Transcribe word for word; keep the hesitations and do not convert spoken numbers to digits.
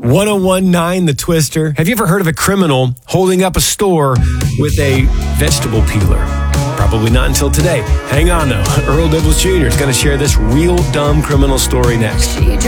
ten nineteen The Twister. Have you ever heard of a criminal holding up a store with a vegetable peeler? Probably not until today. Hang on, though. Earl Dibbles Junior is going to share this real dumb criminal story next.